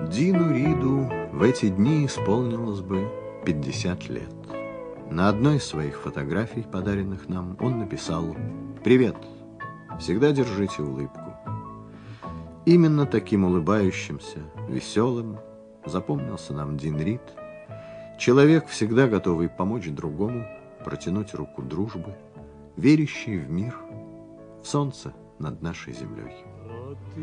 Дину Риду в эти дни исполнилось бы 50 лет. На одной из своих фотографий, подаренных нам, он написал: «Привет, всегда держите улыбку». Именно таким улыбающимся, веселым запомнился нам Дин Рид, человек, всегда готовый помочь другому, протянуть руку дружбы, верящий в мир, в солнце над нашей землей.